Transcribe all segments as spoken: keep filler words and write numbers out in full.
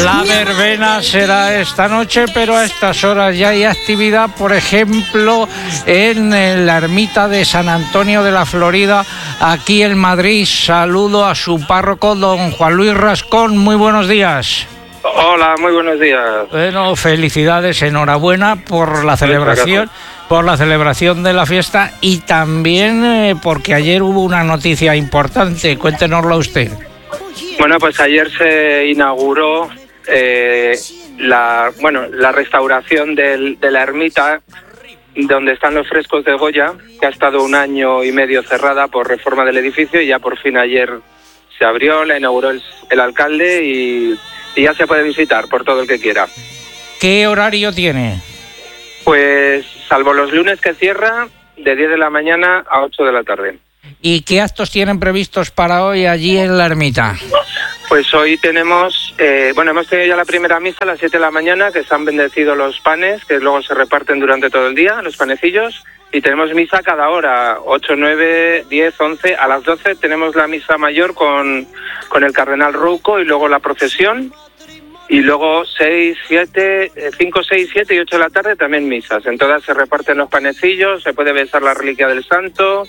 La verbena será esta noche, pero a estas horas ya hay actividad, por ejemplo, en la ermita de San Antonio de la Florida, aquí en Madrid. Saludo a su párroco, don Juan Luis Rascón. Muy buenos días. Hola, muy buenos días. Bueno, felicidades, enhorabuena por la celebración, por la celebración de la fiesta y también eh, porque ayer hubo una noticia importante. Cuéntenosla usted. Bueno, pues ayer se inauguró eh, la, bueno, la restauración del, de la ermita donde están los frescos de Goya, que ha estado un año y medio cerrada por reforma del edificio y ya por fin ayer se abrió, la inauguró el, el alcalde y, y ya se puede visitar por todo el que quiera. ¿Qué horario tiene? Pues salvo los lunes que cierra, de diez de la mañana a ocho de la tarde. ¿Y qué actos tienen previstos para hoy allí en la ermita? Pues hoy tenemos, eh, bueno, hemos tenido ya la primera misa a las siete de la mañana, que se han bendecido los panes, que luego se reparten durante todo el día, los panecillos, y tenemos misa cada hora, ocho, nueve, diez, once, a las doce tenemos la misa mayor con, con el cardenal Rouco y luego la procesión, y luego seis, siete, cinco, seis, siete y ocho de la tarde también misas. En todas se reparten los panecillos, se puede besar la reliquia del santo.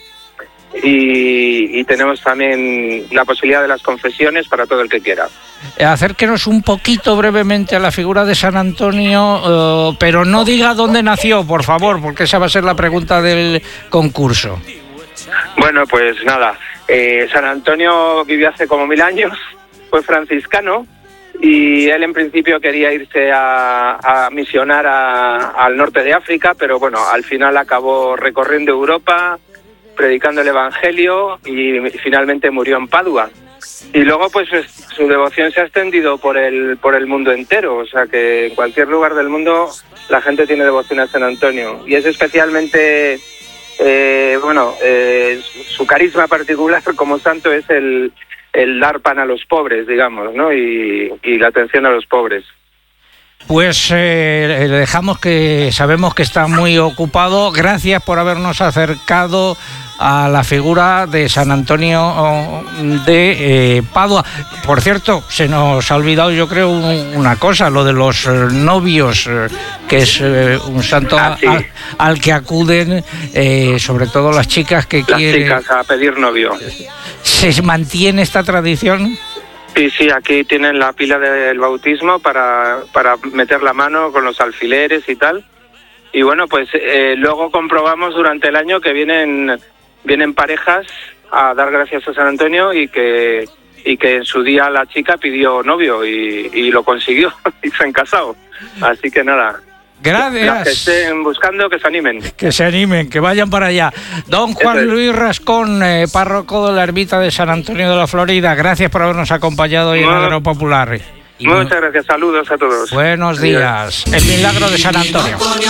Y, y tenemos también la posibilidad de las confesiones para todo el que quiera. Acérquenos un poquito brevemente a la figura de San Antonio, uh, pero no diga dónde nació, por favor, porque esa va a ser la pregunta del concurso. Bueno, pues nada, eh, San Antonio vivió hace como mil años, fue franciscano y él en principio quería irse a, a misionar a, al norte de África, pero bueno, al final acabó recorriendo Europa, predicando el Evangelio y finalmente murió en Padua. Y luego pues su devoción se ha extendido por el por el mundo entero, o sea que en cualquier lugar del mundo la gente tiene devoción a San Antonio. Y es especialmente, eh, bueno, eh, su carisma particular como santo es el, el dar pan a los pobres, digamos, ¿no? Y, y la atención a los pobres. Pues eh, le dejamos, que sabemos que está muy ocupado. Gracias por habernos acercado a la figura de San Antonio de eh, Padua. Por cierto, se nos ha olvidado, yo creo, un, una cosa, lo de los eh, novios, eh, que es eh, un santo ah, sí. al, al que acuden, eh, sobre todo las chicas que las quieren... Las chicas a pedir novio. ¿Se mantiene esta tradición? Sí, sí, aquí tienen la pila del bautismo para, para meter la mano con los alfileres y tal. Y bueno, pues eh, luego comprobamos durante el año que vienen vienen parejas a dar gracias a San Antonio y que y que en su día la chica pidió novio y, y lo consiguió y se han casado. Así que nada. Gracias. Las que estén buscando, que se animen. Que se animen, que vayan para allá. Don Juan Luis Rascón, eh, párroco de la ermita de San Antonio de la Florida, gracias por habernos acompañado hoy en Agro Popular. Y muchas gracias, saludos a todos. Buenos días. El milagro de San Antonio.